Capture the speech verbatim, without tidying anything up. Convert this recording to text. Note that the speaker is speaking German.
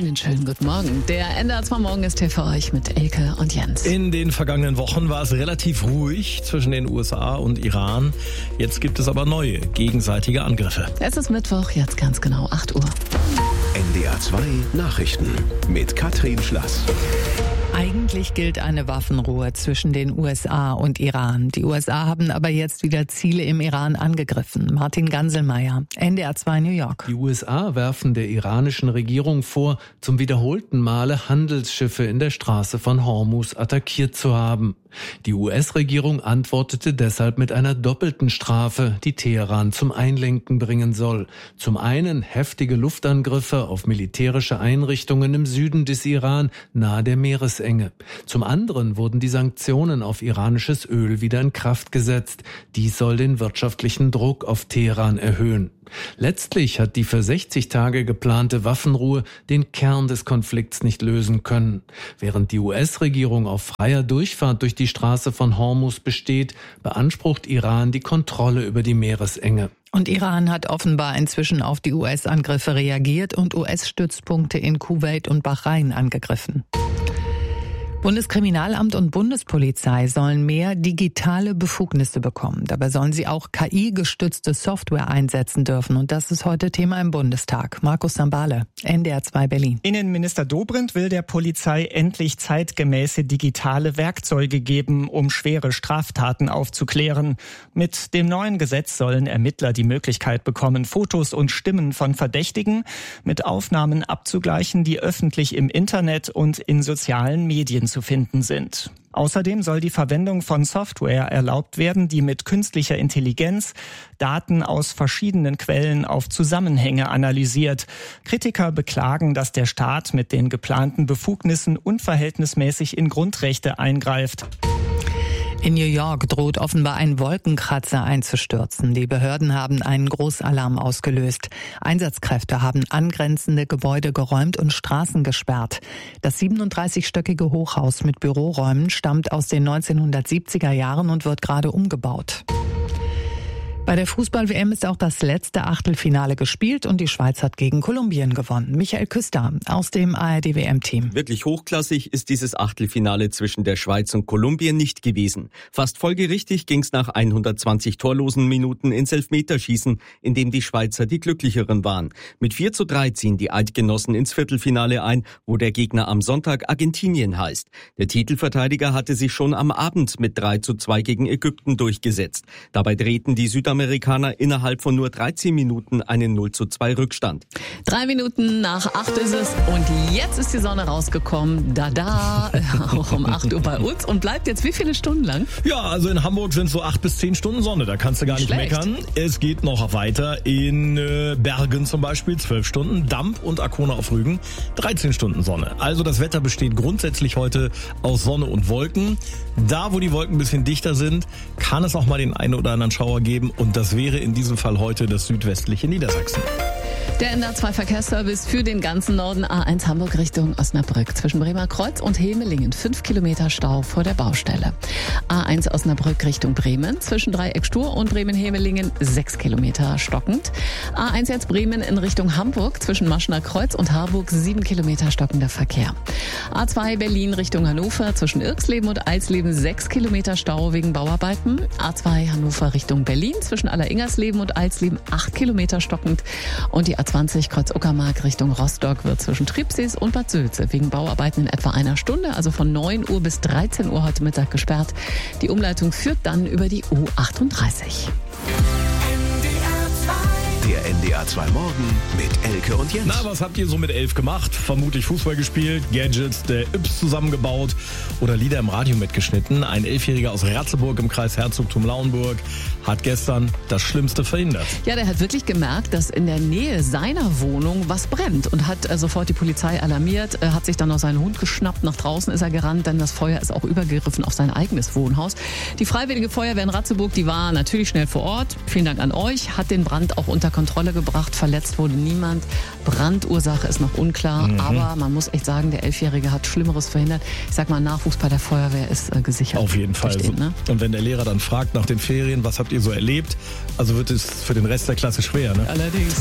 Einen schönen guten Morgen. Der N D R zwei Morgen ist hier für euch mit Elke und Jens. In den vergangenen Wochen war es relativ ruhig zwischen den U S A und Iran. Jetzt gibt es aber neue gegenseitige Angriffe. Es ist Mittwoch, jetzt ganz genau acht Uhr. N D R zwei Nachrichten mit Katrin Schlass. Eigentlich gilt eine Waffenruhe zwischen den U S A und Iran. Die U S A haben aber jetzt wieder Ziele im Iran angegriffen. Martin Ganselmeier, N D R zwei New York. Die U S A werfen der iranischen Regierung vor, zum wiederholten Male Handelsschiffe in der Straße von Hormuz attackiert zu haben. Die U S-Regierung antwortete deshalb mit einer doppelten Strafe, die Teheran zum Einlenken bringen soll. Zum einen heftige Luftangriffe auf militärische Einrichtungen im Süden des Iran nahe der Meeresenge. Zum anderen wurden die Sanktionen auf iranisches Öl wieder in Kraft gesetzt. Dies soll den wirtschaftlichen Druck auf Teheran erhöhen. Letztlich hat die für sechzig Tage geplante Waffenruhe den Kern des Konflikts nicht lösen können. Während die U S-Regierung auf freier Durchfahrt durch die Straße von Hormuz besteht, beansprucht Iran die Kontrolle über die Meeresenge. Und Iran hat offenbar inzwischen auf die U S-Angriffe reagiert und U S-Stützpunkte in Kuwait und Bahrain angegriffen. Bundeskriminalamt und Bundespolizei sollen mehr digitale Befugnisse bekommen. Dabei sollen sie auch K I-gestützte Software einsetzen dürfen. Und das ist heute Thema im Bundestag. Markus Sambale, N D R zwei Berlin. Innenminister Dobrindt will der Polizei endlich zeitgemäße digitale Werkzeuge geben, um schwere Straftaten aufzuklären. Mit dem neuen Gesetz sollen Ermittler die Möglichkeit bekommen, Fotos und Stimmen von Verdächtigen mit Aufnahmen abzugleichen, die öffentlich im Internet und in sozialen Medien zu finden sind. Außerdem soll die Verwendung von Software erlaubt werden, die mit künstlicher Intelligenz Daten aus verschiedenen Quellen auf Zusammenhänge analysiert. Kritiker beklagen, dass der Staat mit den geplanten Befugnissen unverhältnismäßig in Grundrechte eingreift. In New York droht offenbar ein Wolkenkratzer einzustürzen. Die Behörden haben einen Großalarm ausgelöst. Einsatzkräfte haben angrenzende Gebäude geräumt und Straßen gesperrt. Das siebenunddreißigstöckige Hochhaus mit Büroräumen stammt aus den neunzehnhundertsiebziger Jahren und wird gerade umgebaut. Bei der Fußball-W M ist auch das letzte Achtelfinale gespielt und die Schweiz hat gegen Kolumbien gewonnen. Michael Küster aus dem A R D-W M-Team. Wirklich hochklassig ist dieses Achtelfinale zwischen der Schweiz und Kolumbien nicht gewesen. Fast folgerichtig ging es nach hundertzwanzig torlosen Minuten ins Elfmeterschießen, in dem die Schweizer die glücklicheren waren. Mit vier zu drei ziehen die Eidgenossen ins Viertelfinale ein, wo der Gegner am Sonntag Argentinien heißt. Der Titelverteidiger hatte sich schon am Abend mit drei zu zwei gegen Ägypten durchgesetzt. Dabei drehten die Südamerikaner Amerikaner innerhalb von nur dreizehn Minuten einen null zu zwei Rückstand. Drei Minuten nach acht ist es und jetzt ist die Sonne rausgekommen. Da, da, auch um acht Uhr bei uns und bleibt jetzt wie viele Stunden lang? Ja, also in Hamburg sind so acht bis zehn Stunden Sonne, da kannst du gar nicht Schlecht. meckern. Es geht noch weiter in äh, Bergen zum Beispiel, zwölf Stunden, Damp und Arkona auf Rügen, dreizehn Stunden Sonne. Also das Wetter besteht grundsätzlich heute aus Sonne und Wolken. Da, wo die Wolken ein bisschen dichter sind, kann es auch mal den einen oder anderen Schauer geben. Und das wäre in diesem Fall heute das südwestliche Niedersachsen. Der N D R zwei Verkehrsservice für den ganzen Norden. A eins Hamburg Richtung Osnabrück. Zwischen Bremer Kreuz und Hemelingen. Fünf Kilometer Stau vor der Baustelle. A eins Osnabrück Richtung Bremen. Zwischen Dreieck Stur und Bremen-Hemelingen. Sechs Kilometer stockend. A eins jetzt Bremen in Richtung Hamburg. Zwischen Maschner Kreuz und Harburg. Sieben Kilometer stockender Verkehr. A zwei Berlin Richtung Hannover. Zwischen Irksleben und Eisleben. Sechs Kilometer Stau wegen Bauarbeiten. A zwei Hannover Richtung Berlin. Zwischen Alleringersleben und Eisleben. Acht Kilometer stockend. Und die A zwanzig Kreuz Uckermark Richtung Rostock wird zwischen Tribsees und Bad Sülze wegen Bauarbeiten in etwa einer Stunde, also von neun Uhr bis dreizehn Uhr heute Mittag gesperrt. Die Umleitung führt dann über die U achtunddreißig. Der N D R zwei Morgen mit Elke und Jens. Na, was habt ihr so mit elf gemacht? Vermutlich Fußball gespielt, Gadgets der Yps zusammengebaut oder Lieder im Radio mitgeschnitten. Ein Elfjähriger aus Ratzeburg im Kreis Herzogtum-Lauenburg hat gestern das Schlimmste verhindert. Ja, der hat wirklich gemerkt, dass in der Nähe seiner Wohnung was brennt und hat äh, sofort die Polizei alarmiert, äh, hat sich dann noch seinen Hund geschnappt, nach draußen ist er gerannt, denn das Feuer ist auch übergegriffen auf sein eigenes Wohnhaus. Die Freiwillige Feuerwehr in Ratzeburg, die war natürlich schnell vor Ort. Vielen Dank an euch, hat den Brand auch unter Kontrolle gebracht, verletzt wurde niemand. Brandursache ist noch unklar, mhm. aber man muss echt sagen, der Elfjährige hat Schlimmeres verhindert. Ich sag mal, Nachwuchs bei der Feuerwehr ist äh, gesichert. Auf jeden Fall. Verstehen, ne? Und wenn der Lehrer dann fragt nach den Ferien, was habt ihr so erlebt, also wird es für den Rest der Klasse schwer, ne? Allerdings.